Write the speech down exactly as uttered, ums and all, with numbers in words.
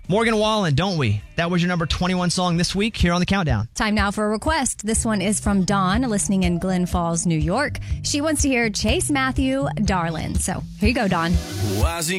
Morgan Wallen, Don't We? That was your number twenty-one song this week here on the Countdown. Time now for a request. This one is from Dawn, listening in Glen Falls, New York. She wants to hear Chase Matthew, Darlin'. So here you go, Dawn. Why is he